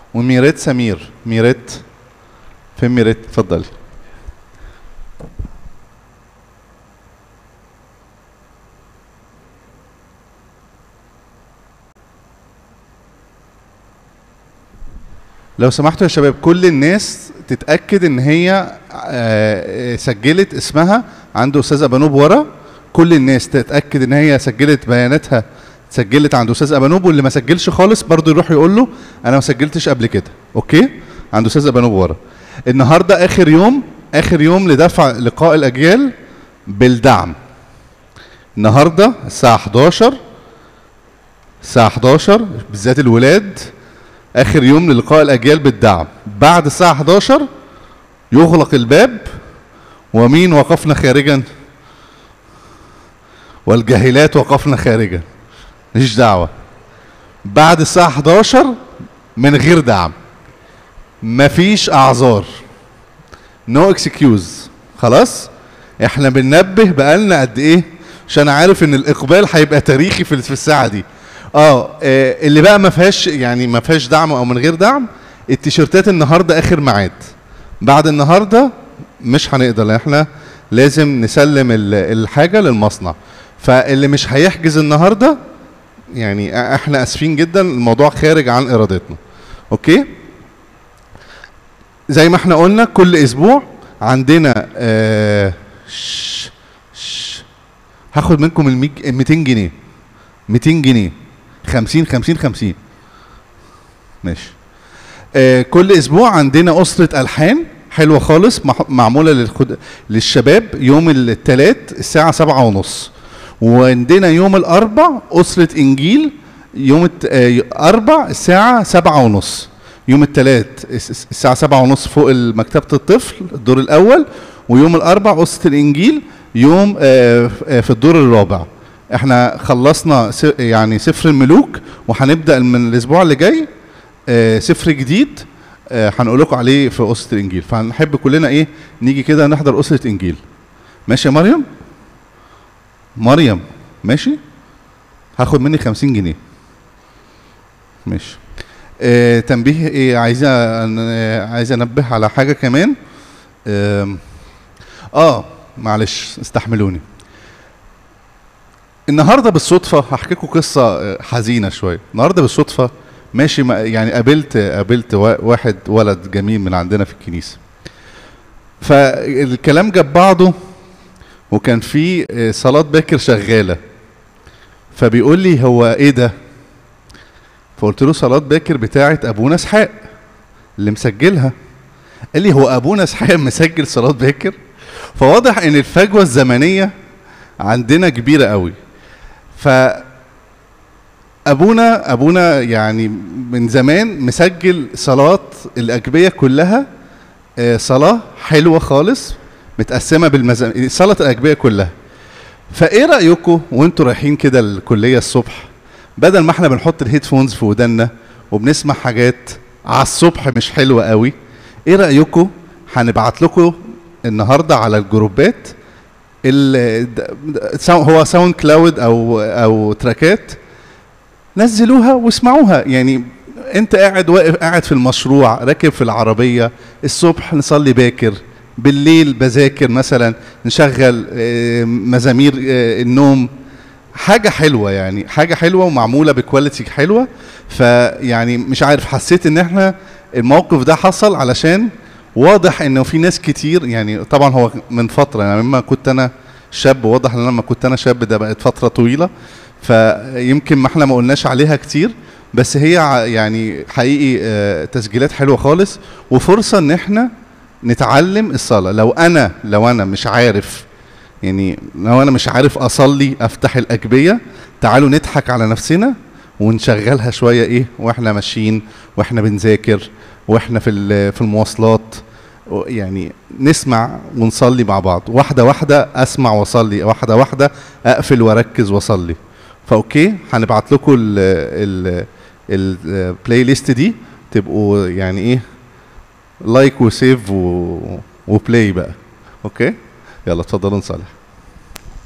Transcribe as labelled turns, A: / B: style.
A: وميريت سمير. ميريت فين؟ ميريت اتفضلي. لو سمحتوا يا شباب كل الناس تتأكد ان هي سجلت اسمها عند استاذ ابانوب ورا. كل الناس تتأكد ان هي سجلت بياناتها، سجلت عند استاذ ابانوب، واللي ما سجلش خالص برضو يروح يقول له انا ما سجلتش قبل كده. اوكي؟ عند استاذ ابانوب ورا. النهارده اخر يوم، اخر يوم لدفع لقاء الاجيال بالدعم. النهارده الساعة 11، الساعة 11 بالذات الولاد، آخر يوم للقاء الأجيال بالدعم. بعد الساعة 11 يغلق الباب، ومين وقفنا خارجا؟ والجاهلات وقفنا خارجا. مفيش دعوة. بعد الساعة 11 من غير دعم. مفيش أعذار. نو اكسكيوز. خلاص؟ احنا بننبه بقالنا قد إيه؟ عشان عارف إن الإقبال هيبقى تاريخي في الساعة دي. اللي بقى ما فيهاش يعني ما فيهاش دعم او من غير دعم، التيشيرتات النهارده اخر ميعاد. بعد النهارده مش هنقدر، احنا لازم نسلم الحاجه للمصنع. فاللي مش هيحجز النهارده يعني احنا اسفين جدا، الموضوع خارج عن ارادتنا. اوكي؟ زي ما احنا قلنا كل اسبوع عندنا هاخد منكم ال 200 جنيه. 200 جنيه 50 50 50. ماشي. كل اسبوع عندنا اسره الحان حلوه خالص معموله للشباب يوم الثلاث الساعه 7:30. وعندنا يوم الاربع اسره انجيل يوم الاربع الساعه 7:30. يوم الثلاث الساعه 7:30 فوق مكتبه الطفل الدور الاول. ويوم الاربع اسره الانجيل يوم في الدور الرابع. احنا خلصنا يعني سفر الملوك، وهنبدا من الاسبوع اللي جاي سفر جديد هنقول لكم عليه في اسره الانجيل. فهنحب كلنا ايه نيجي كده نحضر اسره انجيل. ماشي يا مريم؟ مريم ماشي؟ هاخد مني 50 جنيه. ماشي. تنبيه ايه، عايز انبه على حاجه كمان. معلش استحملوني. النهارده بالصدفه هحكي لكم قصه حزينه شويه. النهارده بالصدفه ماشي يعني قابلت واحد ولد جميل من عندنا في الكنيسه. فالكلام جاب بعضه، وكان في صلاه باكر شغاله. فبيقول لي هو ايه ده؟ فقلت له صلاه باكر بتاعه ابونا اسحاق اللي مسجلها. قال لي هو ابونا اسحاق مسجل صلاه باكر؟ فواضح ان الفجوه الزمنيه عندنا كبيره قوي. ابونا يعني من زمان مسجل صلاه الاجبيه كلها، صلاه حلوه خالص متقسمه بالمزامير، صلاه الاجبيه كلها. فايه رايكم وانتوا رايحين كده الكليه الصبح، بدل ما احنا بنحط الهيدفونز في ودنا وبنسمع حاجات على الصبح مش حلوه قوي، ايه رايكم هنبعت لكم النهارده على الجروبات هو ساوند كلاود او تراكات، نزلوها واسمعوها. يعني انت قاعد في المشروع، راكب في العربيه، الصبح نصلي باكر، بالليل بذاكر مثلا نشغل مزامير النوم. حاجه حلوه، يعني حاجه حلوه ومعموله بكواليتي حلوه. فيعني مش عارف، حسيت ان احنا الموقف ده حصل علشان واضح انه في ناس كتير، يعني طبعا هو من فتره، يعني لما كنت انا شاب، واضح ان لما كنت انا شاب ده بقت فتره طويله، فيمكن ما احنا ما قلناش عليها كتير، بس هي يعني حقيقي تسجيلات حلوه خالص، وفرصه ان احنا نتعلم الصلاه. لو انا مش عارف، يعني لو انا مش عارف اصلي افتح الاجبيه، تعالوا نضحك على نفسنا ونشغلها شويه ايه واحنا ماشيين، واحنا بنذاكر، واحنا في المواصلات، يعني نسمع ونصلي مع بعض. واحده واحده اسمع واصلي، واحده واحده اقفل واركز واصلي. فاوكي، هنبعت لكم البلاي ليست دي، تبقوا يعني ايه لايك وسيف وبلاي بقى. اوكي، يلا اتفضلوا نصلي.